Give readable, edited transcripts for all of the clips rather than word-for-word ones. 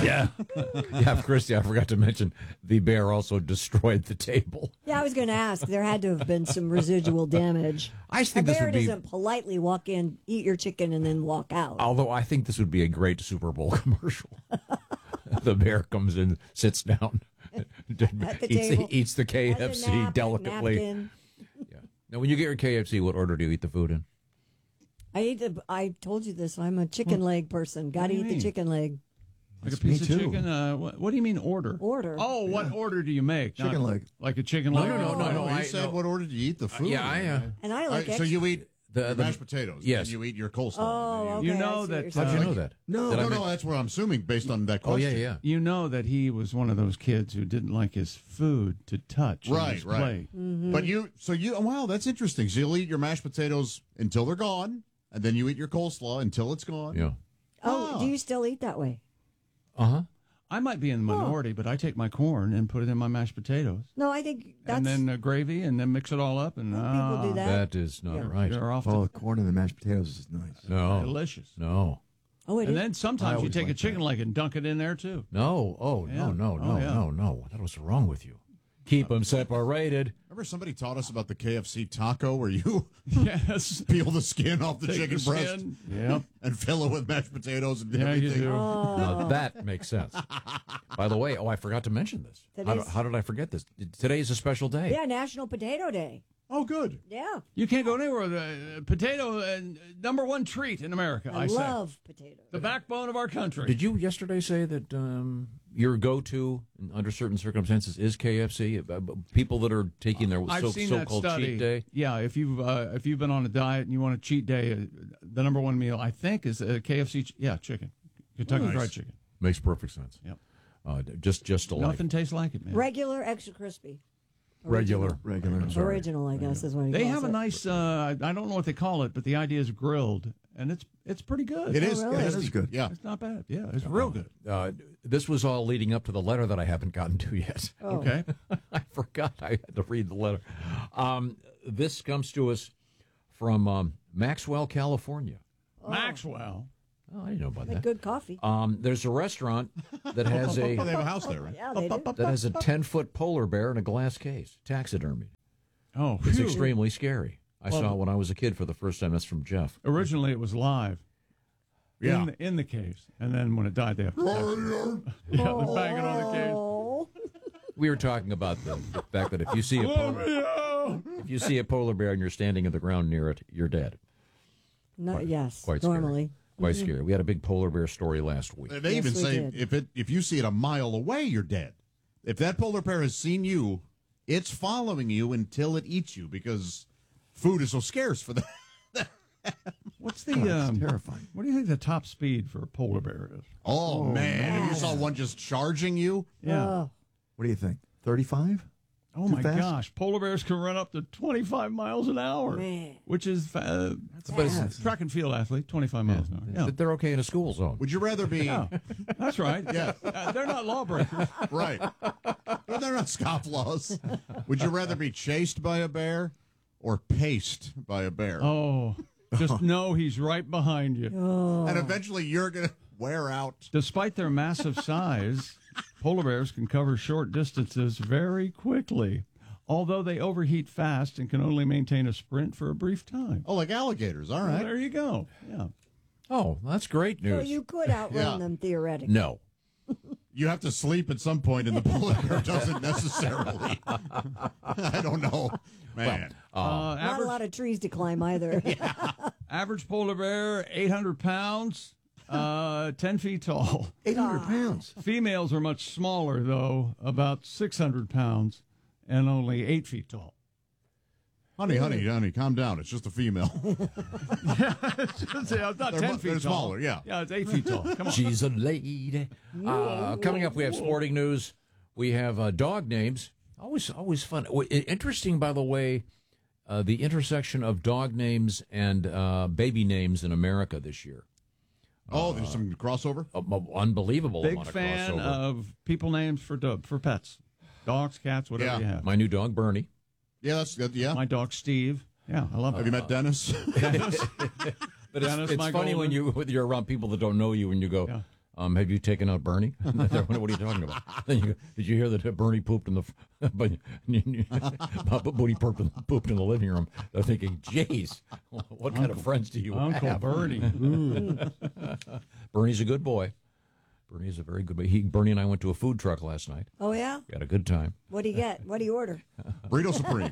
Yeah. Yeah, Christy, I forgot to mention the bear also destroyed the table. Yeah, I was going to ask. There had to have been some residual damage. I think a this bear would be, doesn't politely walk in, eat your chicken, and then walk out. although I think this would be a great Super Bowl commercial. The bear comes in, sits down, At the table. eats the Has a KFC nap, delicately. napkin. Yeah. Now, when you get your KFC, what order do you eat the food in? I told you this. I'm a chicken leg person. Got to do you eat the mean? chicken leg. Like a Me piece of too. chicken? What do you mean order? Order. Oh, what order do you make? Chicken leg. Like a chicken No, leg? no. You said what order do you eat the food? Yeah, And I like So you eat The mashed potatoes. yes. And you eat your coleslaw. Oh, okay. You I know see that- what you're How'd you saying. know that? No, Did I No, make- that's what I'm assuming based on that Oh, question. yeah. You know that he was one of those kids who didn't like his food to touch on Right, his right. plate. But wow, that's interesting. So you'll eat your mashed potatoes until they're gone, and then you eat your coleslaw until it's gone. Yeah. Oh, do you still eat that way? Uh-huh. I might be in the minority, but I take my corn and put it in my mashed potatoes. No, I think that's And then gravy, and then mix it all up. And people do that. That is not Yeah. right. You're off Oh, to the corn and the mashed potatoes is nice. No. delicious. No. Oh, it And is. then I sometimes you always take a like chicken that. leg and dunk it in there, too. No. Oh, Yeah. no. Oh, yeah. No. What was wrong with you? Keep them separated. Remember somebody taught us about the KFC taco where you Yes. peel the skin off the Take chicken the breast skin. Yep. and fill it with mashed potatoes and Yeah, you everything. do. Now, that makes sense. By the way, I forgot to mention this. Today's- How did I forget this? Today is a special day. Yeah, National Potato Day. Oh, good. Yeah. You can't go anywhere. The potato, number one treat in America, I say. love potatoes. The backbone of our country. Did you yesterday say that your go-to under certain circumstances is KFC? People that are taking their I've seen that so-called study. cheat day? Yeah, if you've been on a diet and you want a cheat day, the number one meal I think is KFC. Chicken, Kentucky Fried Chicken. Makes perfect sense. Yep. Just a Nothing tastes like it, man. Regular, extra crispy. regular. Regular. Sorry. Original, I guess, is what he They calls have a it. nice. I don't know what they call it, but the idea is grilled, and it's pretty good. It is. really? It That is good. Yeah. It's not bad. Yeah, it's real good. This was all leading up to the letter that I haven't gotten to yet. Oh. Okay. I forgot I had to read the letter. This comes to us from Maxwell, California. Maxwell. Oh, I didn't know about Like that. good coffee. There's a restaurant that has Oh, they a have a house there, right? Yeah, they do. that has a 10-foot polar bear in a glass case, taxidermy. Oh, It's phew. extremely scary. I saw it when I was a kid for the first time. That's from Jeff. Originally, it was live. Yeah. In the case, and then when it died, they have they're banging on the case. Oh, We were talking about the fact that if you see a polar bear and you're standing in the ground near it, you're dead. no, yes. Quite scary. normally. Quite scary. We had a big polar bear story last week. They Yes, even we say did. if you see it a mile away, you're dead. If that polar bear has seen you, it's following you until it eats you because food is so scarce for them. What's the It's terrifying. What do you think the top speed for a polar bear is? Oh, man. If you saw one just charging you, Yeah. Oh, What do you think? 35? Oh Too my fast? gosh, polar bears can run up to 25 miles an hour, Man. which is That's But it's- fast. track and field athlete, 25 miles an hour. Yeah, They're okay in a school zone. would you rather be that's right. Yeah. They're not lawbreakers. right? Well, they're not scofflaws. Would you rather be chased by a bear or paced by a bear? Oh, just know he's right behind you. And eventually you're going to wear out. Despite their massive size, polar bears can cover short distances very quickly, although they overheat fast and can only maintain a sprint for a brief time. Oh, like alligators. All Well, right. there you go. Yeah. Oh, that's great so news. you could outrun Yeah. them theoretically. No. You have to sleep at some point, and the polar bear doesn't necessarily. I don't know, man. Not a lot of trees to climb either. Average polar bear, 800 pounds, 10 feet tall. 800 pounds. Females are much smaller, though, about 600 pounds and only 8 feet tall. Honey, calm down. It's just a female. It's not They're 10 feet they're tall. smaller, yeah. Yeah, it's 8 feet tall. Come on. She's a lady. Coming up, we have sporting news. We have dog names. Always fun. Interesting, by the way, the intersection of dog names and baby names in America this year. Oh, there's some crossover? Unbelievable Big amount of fan crossover. of people names for pets. Dogs, cats, whatever Yeah. you have. My new dog, Bernie. Yeah, that's good. Yeah. My dog, Steve. Yeah, I love it. Have you met Dennis? But Dennis, it's my funny golden. when you're around people that don't know you and you go, Yeah. Have you taken out Bernie? What are you talking about? Did you hear that Bernie pooped in the pooped in the living room? They're thinking, geez, what kind of friends do you Uncle have? Bernie. Bernie's a good boy. Bernie's a very good boy. Bernie and I went to a food truck last night. Oh, yeah? We had a good time. What do you get? What do you order? Burrito Supreme.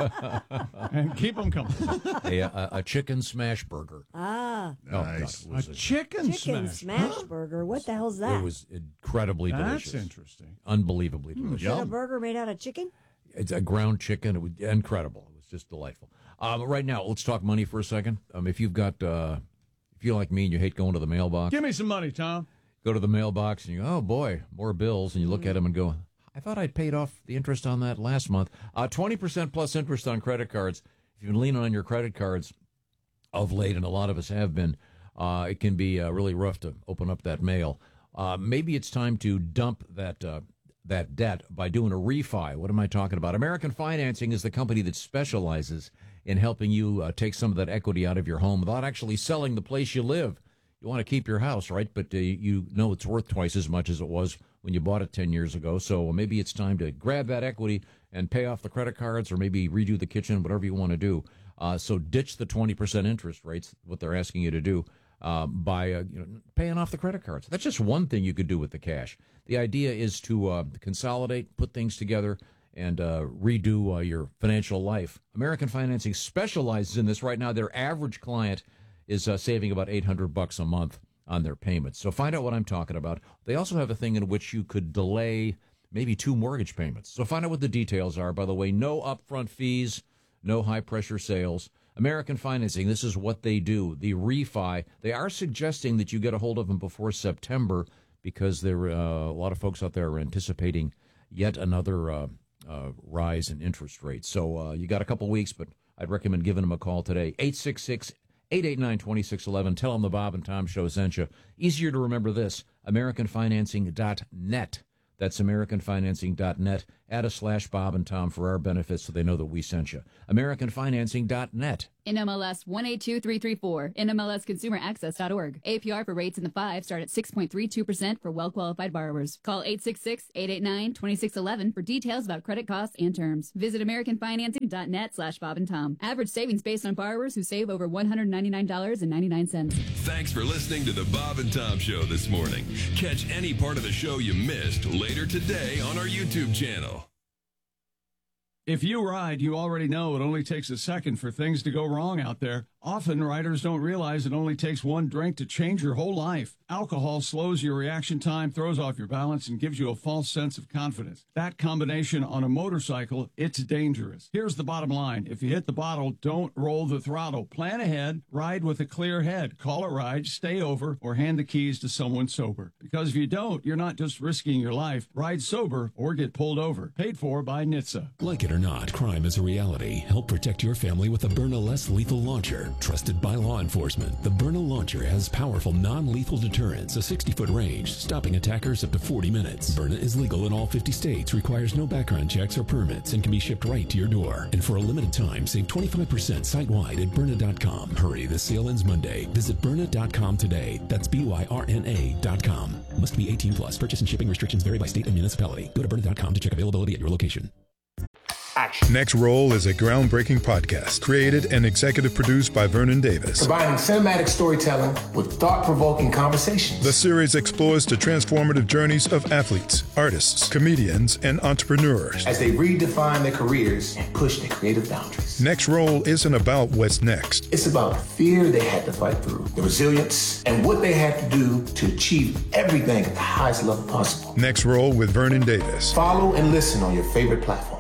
And keep them coming. A chicken smash burger. Ah, Oh, Nice. God, it was A chicken chicken smash burger. What the hell's that? It was incredibly That's delicious. interesting. Unbelievably delicious. Is it a Yum. burger made out of chicken? It's a ground chicken. It was incredible. It was just delightful. Right now, let's talk money for a second. If you've got, if you're like me and you hate going to the mailbox, Give me some money, Tom. go to the mailbox and you go, oh boy, more bills, and you look at them and go, I thought I'd paid off the interest on that last month. 20% plus interest on credit cards. If you've been leaning on your credit cards of late, and a lot of us have been, it can be really rough to open up that mail. Maybe it's time to dump that debt by doing a refi. What am I talking about? American Financing is the company that specializes in helping you take some of that equity out of your home without actually selling the place you live. You want to keep your house, right? But you know it's worth twice as much as it was when you bought it 10 years ago. So maybe it's time to grab that equity and pay off the credit cards, or maybe redo the kitchen, whatever you want to do. So ditch the 20% interest rates, what they're asking you to do, by paying off the credit cards. That's just one thing you could do with the cash. The idea is to consolidate, put things together, and redo your financial life. American Financing specializes in this right now. Their average client is saving about $800 a month on their payments. So find out what I'm talking about. They also have a thing in which you could delay maybe 2 mortgage payments. So find out what the details are. By the way, no upfront fees, no high-pressure sales. American Financing, this is what they do. The refi, they are suggesting that you get a hold of them before September because there a lot of folks out there are anticipating yet another rise in interest rates. So you got a couple weeks, but I'd recommend giving them a call today. 866-889-2611. Tell them the Bob and Tom Show sent you. Easier to remember this, AmericanFinancing.net. That's AmericanFinancing.net. Add a /Bob and Tom for our benefits so they know that we sent you. AmericanFinancing.net. NMLS 182334, NMLSConsumerAccess.org. APR for rates in the 5 start at 6.32% for well-qualified borrowers. Call 866-889-2611 for details about credit costs and terms. Visit AmericanFinancing.net /Bob and Tom. Average savings based on borrowers who save over $199.99. Thanks for listening to the Bob and Tom Show this morning. Catch any part of the show you missed later today on our YouTube channel. If you ride, you already know it only takes a second for things to go wrong out there. Often, riders don't realize it only takes one drink to change your whole life. Alcohol slows your reaction time, throws off your balance, and gives you a false sense of confidence. That combination on a motorcycle, it's dangerous. Here's the bottom line. If you hit the bottle, don't roll the throttle. Plan ahead, ride with a clear head. Call a ride, stay over, or hand the keys to someone sober. Because if you don't, you're not just risking your life. Ride sober or get pulled over. Paid for by NHTSA. Like it or not, crime is a reality. Help protect your family with the Byrna Less Lethal Launcher. Trusted by law enforcement, the Byrna Launcher has powerful non-lethal deterrence, a 60-foot range, stopping attackers up to 40 minutes. Byrna is legal in all 50 states, requires no background checks or permits, and can be shipped right to your door. And for a limited time, save 25% site-wide at Byrna.com. Hurry, the sale ends Monday. Visit Byrna.com today. That's BYRNA.com. Must be 18 plus. Purchase and shipping restrictions vary by state and municipality. Go to Byrna.com to check availability at your location. Next Roll is a groundbreaking podcast created and executive produced by Vernon Davis. Combining cinematic storytelling with thought-provoking conversations. The series explores the transformative journeys of athletes, artists, comedians, and entrepreneurs as they redefine their careers and push their creative boundaries. Next Roll isn't about what's next. It's about the fear they had to fight through, the resilience, and what they had to do to achieve everything at the highest level possible. Next Roll with Vernon Davis. Follow and listen on your favorite platform.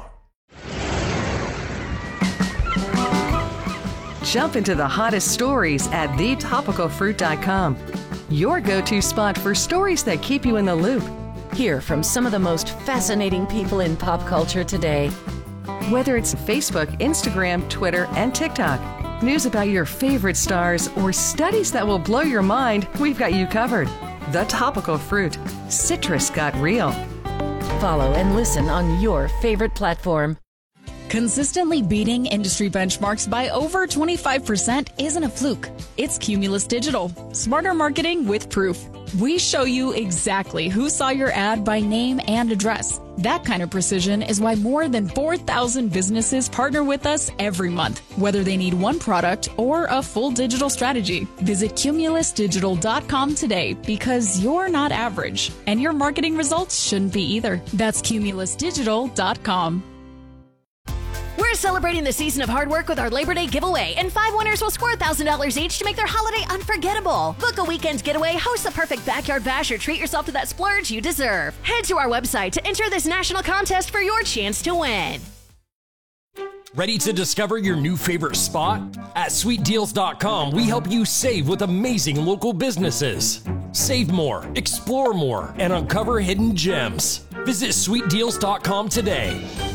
Jump into the hottest stories at thetopicalfruit.com. Your go-to spot for stories that keep you in the loop. Hear from some of the most fascinating people in pop culture today. Whether it's Facebook, Instagram, Twitter, and TikTok, news about your favorite stars, or studies that will blow your mind, we've got you covered. The Topical Fruit. Citrus got real. Follow and listen on your favorite platform. Consistently beating industry benchmarks by over 25% isn't a fluke. It's Cumulus Digital. Smarter marketing with proof. We show you exactly who saw your ad by name and address. That kind of precision is why more than 4,000 businesses partner with us every month, whether they need one product or a full digital strategy. Visit cumulusdigital.com today because you're not average, and your marketing results shouldn't be either. That's cumulusdigital.com. We're celebrating the season of hard work with our Labor Day giveaway, and 5 winners will score $1,000 each to make their holiday unforgettable. Book a weekend getaway, host a perfect backyard bash, or treat yourself to that splurge you deserve. Head to our website to enter this national contest for your chance to win. Ready to discover your new favorite spot? At sweetdeals.com, we help you save with amazing local businesses. Save more, explore more, and uncover hidden gems. Visit sweetdeals.com today.